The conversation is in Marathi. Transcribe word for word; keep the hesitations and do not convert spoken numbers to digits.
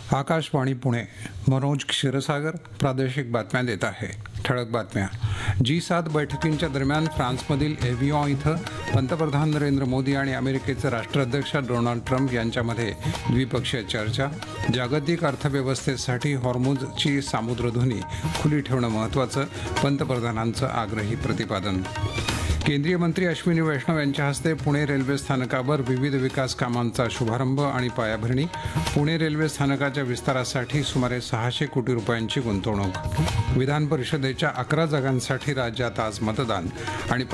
आकाशवाणी पुणे. मनोज क्षीरसागर प्रादेशिक बातम्या देत आहे. ठळक बातम्या. जी सात बैठकींच्या दरम्यान फ्रान्समधील एव्हियॉन इथं पंतप्रधान नरेंद्र मोदी आणि अमेरिकेचे राष्ट्राध्यक्ष डोनाल्ड ट्रम्प यांच्यामध्ये द्विपक्षीय चर्चा. जागतिक अर्थव्यवस्थेसाठी हॉर्मुझची सामुद्रधुनी खुली ठेवणं महत्त्वाचं, पंतप्रधानांचं आग्रही प्रतिपादन. केंद्रीय मंत्री अश्विनी वैष्णव यांच्या हस्ते पुणे रेल्वे स्थानकावर विविध विकास कामांचा शुभारंभ आणि पायाभरणी. पुणे रेल्वे स्थानकाच्या विस्तारासाठी सुमारे सहाशे कोटी रुपयांची गुंतवणूक. विधान परिषदेच्या अकरा जागांसाठी राज्यात आज मतदान आणि